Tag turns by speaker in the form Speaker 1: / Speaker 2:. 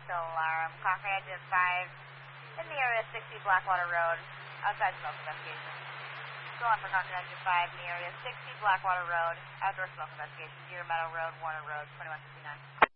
Speaker 1: alarm. Cochran Engine 5 in the area 60 Blackwater Road, outside smoke investigation. Go on for Cochran Engine 5 in the area 60 Blackwater Road, outdoor smoke investigation. Deer Meadow Road, Warner Road, 2159.